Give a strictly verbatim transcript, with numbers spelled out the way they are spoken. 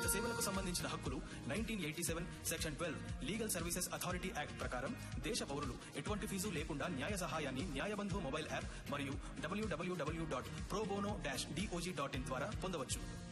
సేవలకు సంబంధించిన హక్కులు nineteen eighty seven section twelve legal services authority act ప్రకారం దేశ పౌరులు ఎటువంటి ఫీజు లేకుండా న్యాయ సహాయాన్ని న్యాయబంధు మొబైల్ యాప్ మరియు డబ్ల్యూడబ్ల్యూడబ్ల్యూ dot pro bono dash DOJ dot in ద్వారా పొందవచ్చు.